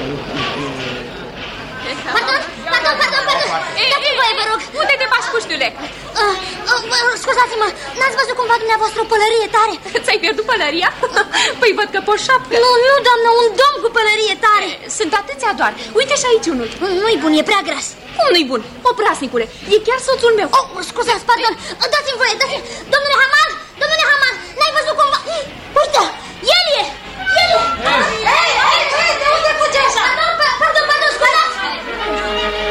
Pardon. Dați-mi voie, vă rog. Unde te bași, puștiule? Scuzați-mă, n-ați văzut cumva dumneavoastră o pălărie tare? Ți-ai pierdut pălăria? Păi văd că poșapcă. Nu, doamnă, un domn cu pălărie tare. Sunt atâția doar. Uite și aici unul. Nu-i bun, e prea gras. Cum nu-i bun? Oprasnicule, e chiar soțul meu. Scuzați, pardon. Dați-mi voie, dați-mi.